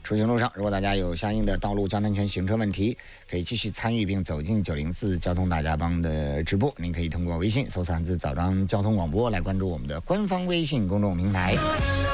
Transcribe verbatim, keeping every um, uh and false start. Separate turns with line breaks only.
出行路上，如果大家有相应的道路交通权行车问题，可以继续参与并走进九零四交通大家帮的直播。您可以通过微信搜索汉字枣庄交通广播来关注我们的官方微信公众平台。